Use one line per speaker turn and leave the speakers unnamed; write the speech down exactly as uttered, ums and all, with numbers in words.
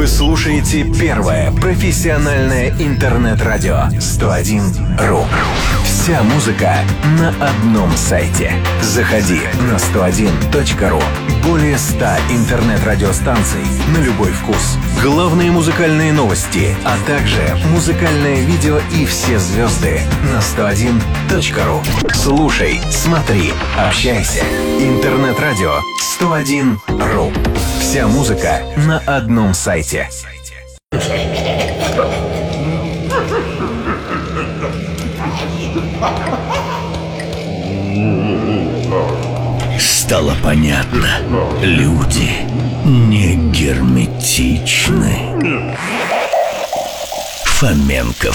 Вы слушаете первое профессиональное интернет-радио сто один ру. Вся музыка на одном сайте. Заходи на сто один точка ру. Более ста интернет-радиостанций на любой вкус. Главные музыкальные новости, а также музыкальное видео и все звезды на сто один точка ру. Слушай, смотри, общайся. Интернет-радио сто один ру. Вся музыка на одном сайте.
Стало понятно, люди не герметичны. Фоменко